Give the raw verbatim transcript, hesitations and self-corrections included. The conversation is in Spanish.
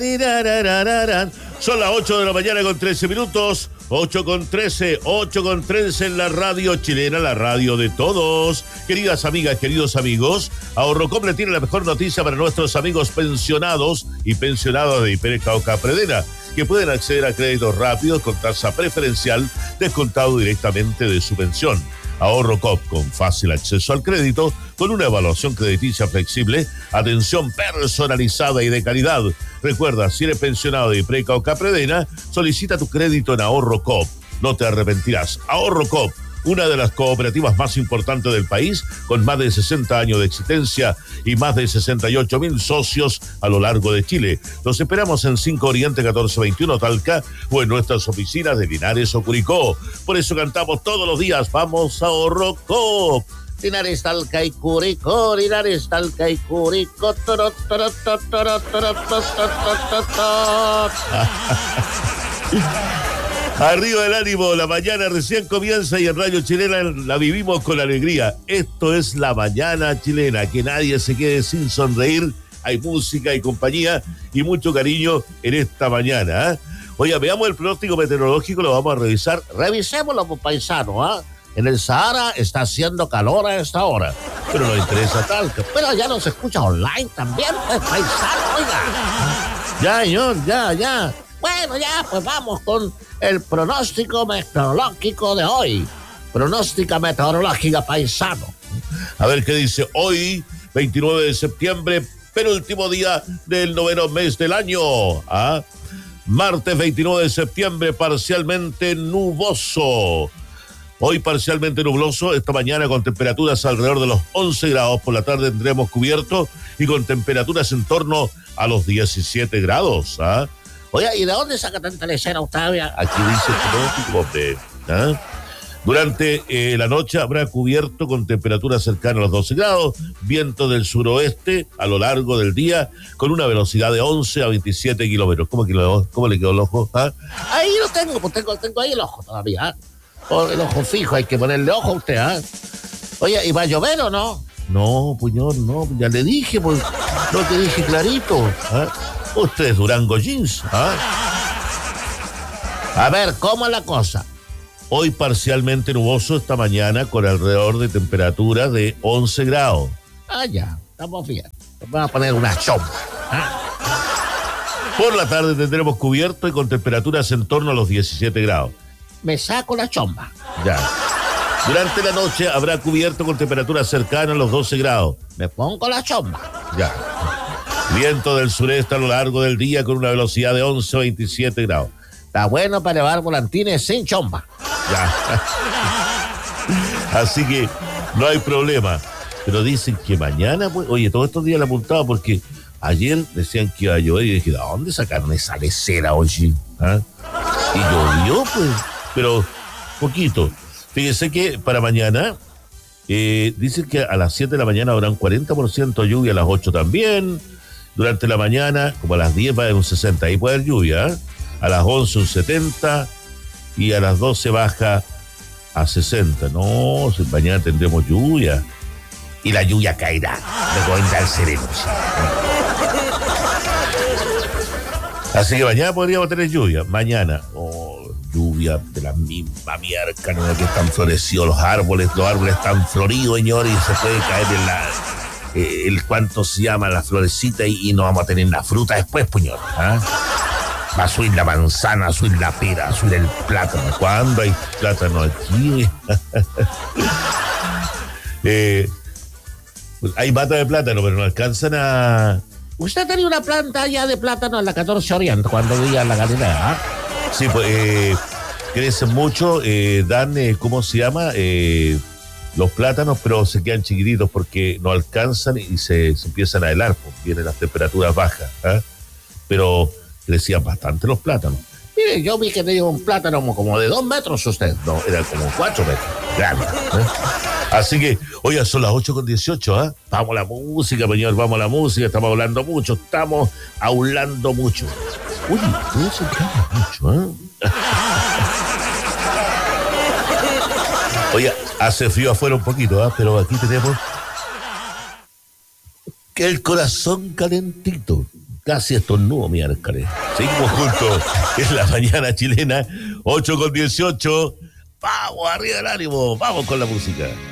Son las ocho de la mañana con trece minutos, ocho con trece, ocho con trece en la radio chilena, la radio de todos. Queridas amigas, queridos amigos, Ahorrocop le tiene la mejor noticia para nuestros amigos pensionados y pensionadas de Hiperca Capredena, que pueden acceder a créditos rápidos con tasa preferencial descontado directamente de su pensión. Ahorrocop, con fácil acceso al crédito, con una evaluación crediticia flexible, atención personalizada y de calidad. Recuerda, si eres pensionado de Hipreca o Capredena, solicita tu crédito en Ahorrocop. No te arrepentirás. Ahorrocop, una de las cooperativas más importantes del país, con más de sesenta años de existencia y más de sesenta y ocho mil socios a lo largo de Chile. Los esperamos en cinco Oriente catorce veintiuno Talca o en nuestras oficinas de Linares o Curicó. Por eso cantamos todos los días, vamos a Ahorrocop. Linares, Talca y Curicó, Linares, Talca y Curicó. Arriba el ánimo, la mañana recién comienza y en Radio Chilena la vivimos con alegría. Esto es la mañana chilena, que nadie se quede sin sonreír. Hay música y compañía y mucho cariño en esta mañana, ¿eh? Oiga, veamos el pronóstico meteorológico, lo vamos a revisar. Revisémoslo, pues, paisano, ¿ah? ¿eh? En el Sahara está haciendo calor a esta hora, pero no interesa Talca. Pero ya nos escucha online también, pues, paisano, oiga. Ya, señor, ya, ya. Bueno, ya, pues vamos con el pronóstico meteorológico de hoy. Pronóstica meteorológica, paisano. A ver qué dice hoy, veintinueve de septiembre, penúltimo día del noveno mes del año. ¿Ah? Martes veintinueve de septiembre, parcialmente nuboso. Hoy parcialmente nubloso, esta mañana con temperaturas alrededor de los once grados. Por la tarde tendremos cubierto y con temperaturas en torno a los diecisiete grados. ¿Ah? Oye, ¿y de dónde saca tanta lechera, Octavia? Aquí dice el pronóstico, hombre. ¿Ah? Durante eh, la noche habrá cubierto con temperaturas cercanas a los doce grados, viento del suroeste a lo largo del día, con una velocidad de once a veintisiete kilómetros. ¿Cómo, que lo, ¿Cómo le quedó el ojo? ¿Ah? Ahí lo tengo, pues tengo, tengo ahí el ojo todavía. ¿Ah? El ojo fijo, hay que ponerle ojo a usted. ¿Ah? Oye, ¿y va a llover o no? No, puñor, no, ya le dije, pues, no te dije clarito. ¿Ah? Usted es Durango Jeans, ¿ah? A ver, ¿cómo es la cosa? Hoy parcialmente nuboso esta mañana con alrededor de temperatura de once grados. Ah, ya, estamos bien. Vamos a poner una chomba. ¿Ah? Por la tarde tendremos cubierto y con temperaturas en torno a los diecisiete grados. Me saco la chomba. Ya. Durante la noche habrá cubierto con temperaturas cercanas a los doce grados. Me pongo la chomba. Ya. Viento del sureste a lo largo del día con una velocidad de once a veintisiete grados. Está bueno para llevar volantines sin chomba. Ya. Así que no hay problema. Pero dicen que mañana, pues, oye, todos estos días le apuntaba porque ayer decían que iba a llover y dije, ¿de dónde sacaron esa lecera hoy? ¿Ah? Y llovió, pues, pero poquito. Fíjese que para mañana, eh, dicen que a las siete de la mañana habrá un cuarenta por ciento de lluvia, a las ocho también. Durante la mañana, como a las diez va a haber un sesenta, ahí puede haber lluvia, ¿eh? A las once un setenta y a las doce baja a sesenta. No, si mañana tendremos lluvia. Y la lluvia caerá, recomienda el sereno. Así que mañana podríamos tener lluvia. Mañana, oh, lluvia de la misma mierda, ¿no? Que están florecidos los árboles, los árboles están floridos, señor, y se puede caer en la... Eh, el cuánto se llama la florecita y, y no vamos a tener la fruta después, puñor. ¿Ah? Va a subir la manzana, a subir la pera, a subir el plátano. ¿Cuándo hay plátano aquí? eh, pues hay mata de plátano, pero no alcanzan a... Usted tenía una planta allá de plátano en la catorce Oriente cuando vivía en la Galilea. ¿Ah? Sí, pues eh, crecen mucho, eh, dan, eh, ¿cómo se llama? Eh, los plátanos, pero se quedan chiquititos porque no alcanzan y se, se empiezan a helar, pues vienen las temperaturas bajas. ¿Eh? Pero crecían bastante los plátanos. Mire, yo vi que tenía un plátano como de dos metros usted. No, era como cuatro metros. Grande. ¿Eh? Así que, oiga, son las ocho con dieciocho, ¿eh? Vamos a la música, señor, vamos a la música. Estamos hablando mucho, estamos hablando mucho. Oye, eso que habla mucho, ¿eh? Oye, hace frío afuera un poquito, ¿eh? Pero aquí tenemos que el corazón calentito. Casi estornudo, miércoles. Seguimos juntos en la mañana chilena, ocho con dieciocho. Vamos, arriba el ánimo, vamos con la música.